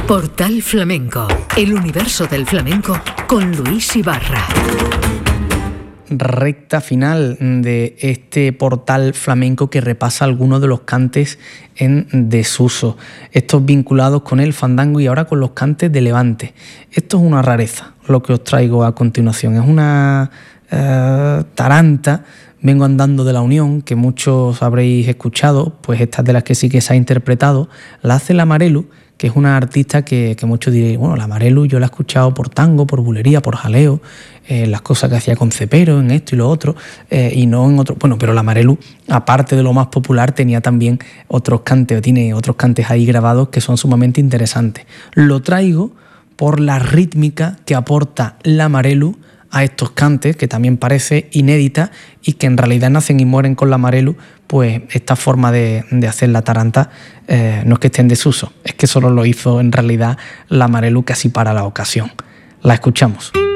Portal Flamenco, el universo del flamenco con Luis Ibarra. Recta final de este portal flamenco que repasa algunos de los cantes en desuso, estos vinculados con el fandango y ahora con los cantes de Levante. Esto es una rareza, lo que os traigo a continuación. Es una taranta, Vengo andando de la Unión, que muchos habréis escuchado, pues esta es de las que sí que se ha interpretado. La hace la Marelu, que es una artista que muchos diréis, bueno, la Marelu yo la he escuchado por tango, por bulería, por jaleo, las cosas que hacía con Cepero, en esto y lo otro, y no en otro. Bueno, pero la Marelu, aparte de lo más popular, tenía también otros cantes, o tiene otros cantes ahí grabados que son sumamente interesantes. Lo traigo por la rítmica que aporta la Marelu a estos cantes, que también parece inédita y que en realidad nacen y mueren con la Marelu. Pues esta forma de hacer la taranta no es que esté en desuso, es que solo lo hizo en realidad la Marelu casi para la ocasión. La escuchamos.